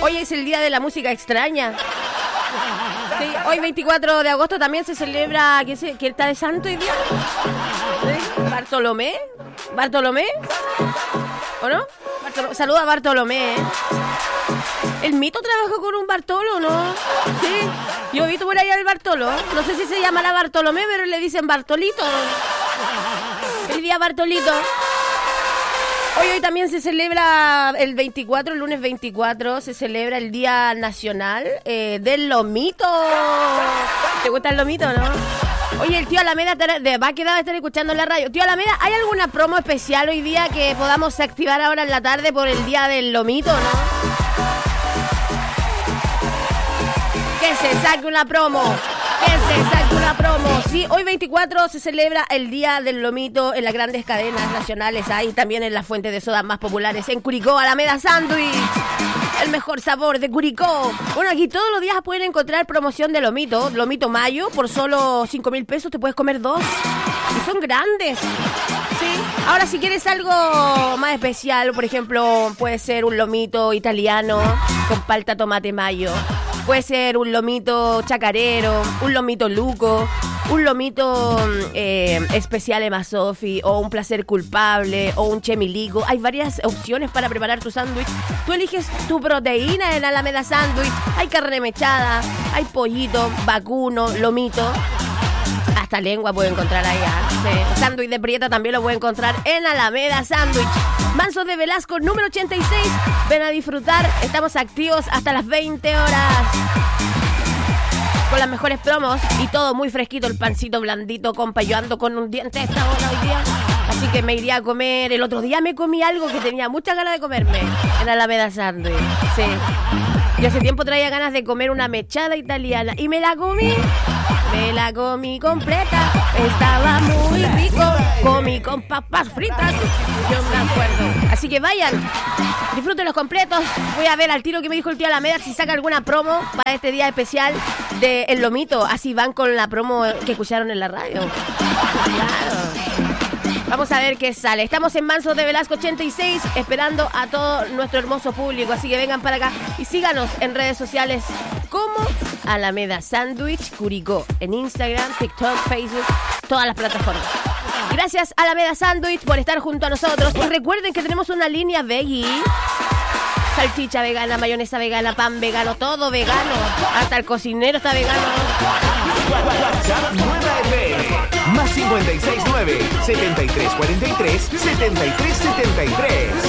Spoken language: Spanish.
Hoy es el día de la música extraña. Sí, hoy 24 de agosto también se celebra... ¿Quién está de santo hoy día? ¿Sí? ¿Bartolomé? ¿O no? Saluda a Bartolomé, ¿eh? El Mito trabajó con un Bartolo, ¿no? Sí. Yo he visto por ahí al Bartolo. No sé si se llamará Bartolomé, pero le dicen Bartolito. El día Bartolito. Hoy también se celebra el 24, el lunes 24, se celebra el Día Nacional del Lomito. ¿Te gusta el lomito, no? Oye, el tío Alameda va a quedar a estar escuchando en la radio. Tío Alameda, ¿hay alguna promo especial hoy día que podamos activar ahora en la tarde por el Día del Lomito, no? Que se saque una promo. Sí, hoy 24 se celebra el Día del Lomito en las grandes cadenas nacionales. Ahí también en las fuentes de soda más populares. En Curicó, Alameda Sándwich. El mejor sabor de Curicó. Bueno, aquí todos los días pueden encontrar promoción de lomito. Lomito mayo, por solo 5,000 pesos te puedes comer 2. Y son grandes. Sí. Ahora, si quieres algo más especial, por ejemplo, puede ser un lomito italiano con palta, tomate, mayo. Puede ser un lomito chacarero, un lomito luco, un lomito especial Emma Sofi, o un placer culpable, o un chemilico. Hay varias opciones para preparar tu sándwich. Tú eliges tu proteína en Alameda Sándwich. Hay carne mechada, hay pollito, vacuno, lomito. Hasta lengua puede encontrar ahí. Sí. Sándwich de prieta también lo puede encontrar en Alameda Sándwich. Manso de Velasco, número 86. Ven a disfrutar. Estamos activos hasta las 20 horas. Con las mejores promos y todo muy fresquito. El pancito blandito, compa. Yo ando con un diente esta hora hoy día. Así que me iría a comer. El otro día me comí algo que tenía muchas ganas de comerme en Alameda Sándwich. Sí. Yo hace tiempo traía ganas de comer una mechada italiana. Y me la comí. Me la comí completa, estaba muy rico, comí con papas fritas, yo me acuerdo. Así que vayan, disfruten los completos. Voy a ver al tiro que me dijo el tío Alameda si saca alguna promo para este día especial de El Lomito. Así van con la promo que escucharon en la radio. Claro. Vamos a ver qué sale. Estamos en Manso de Velasco 86, esperando a todo nuestro hermoso público. Así que vengan para acá y síganos en redes sociales como Alameda Sándwich Curicó. En Instagram, TikTok, Facebook, todas las plataformas. Gracias Alameda Sándwich por estar junto a nosotros. Y recuerden que tenemos una línea veggie. Salchicha vegana, mayonesa vegana, pan vegano, todo vegano. Hasta el cocinero está vegano. WhatsApp 9FM más 569 7343 7373.